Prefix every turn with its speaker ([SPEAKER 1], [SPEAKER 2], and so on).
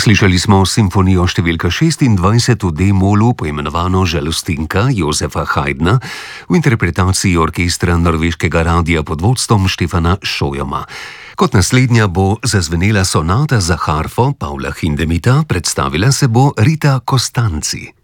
[SPEAKER 1] Slišali smo simfonijo številka 26 v D-molu, poimenovano Žalostinka Josefa Haydna, v interpretaciji orkestra norveškega radia pod vodstvom Štefana Šojoma. Kot naslednja bo zazvenela sonata za harfo Pavla Hindemita, predstavila se bo Rita Costanzi.